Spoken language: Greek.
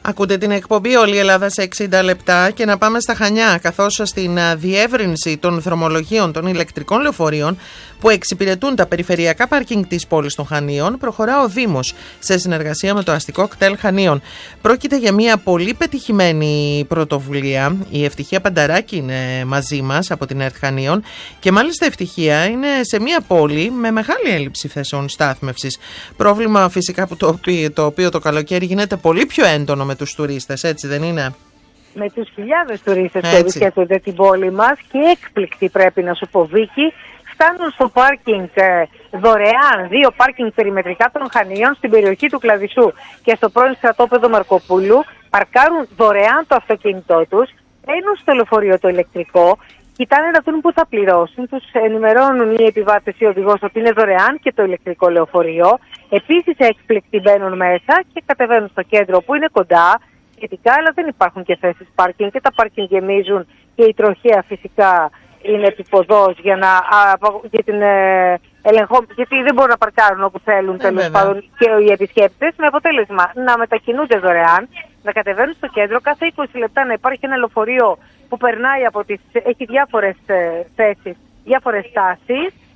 Ακούτε την εκπομπή «Όλη η Ελλάδα σε 60 λεπτά» και να πάμε στα Χανιά, καθώς στην διεύρυνση των δρομολογίων των ηλεκτρικών λεωφορείων που εξυπηρετούν τα περιφερειακά πάρκινγκ της πόλης των Χανίων προχωρά ο Δήμος σε συνεργασία με το αστικό κτέλ Χανίων. Πρόκειται για μια πολύ πετυχημένη πρωτοβουλία. Η Ευτυχία Πανταράκη είναι μαζί μας από την ΕΡΤ Χανίων και μάλιστα Ευτυχία είναι σε μια πόλη με μεγάλη έλλειψη θέσεων στάθμευσης. Πρόβλημα φυσικά που το οποίο το καλοκαίρι γίνεται πολύ πιο έντονο με τους τουρίστες, έτσι δεν είναι? Με τους χιλιάδες τουρίστες που επισκέπτονται την πόλη μας και έκπληκτοι πρέπει να σου πω, Βίκη, φτάνουν στο πάρκινγκ δωρεάν, 2 πάρκινγκ περιμετρικά των Χανίων στην περιοχή του Κλαδισσού και στο πρώην στρατόπεδο Μαρκοπούλου, παρκάρουν δωρεάν το αυτοκίνητό τους, μπαίνουν στο λεωφορείο το ηλεκτρικό, κοιτάνε να δουν πού θα πληρώσουν, τους ενημερώνουν οι επιβάτες ή ο οδηγός ότι είναι δωρεάν και το ηλεκτρικό λεωφορείο. Επίσης έκπληκτοι μπαίνουν μέσα και κατεβαίνουν στο κέντρο που είναι κοντά σχετικά, αλλά δεν υπάρχουν και θέσεις πάρκινγκ και τα πάρκινγκ γεμίζουν και η τροχέα φυσικά είναι επιποδός για την γιατί δεν μπορούν να παρκάρουν όπου θέλουν τέλος πάντων και οι επισκέπτες, με αποτέλεσμα να μετακινούνται δωρεάν, να κατεβαίνουν στο κέντρο κάθε 20 λεπτά να υπάρχει ένα λεωφορείο που περνάει έχει διάφορες θέσεις, διάφορες στάσεις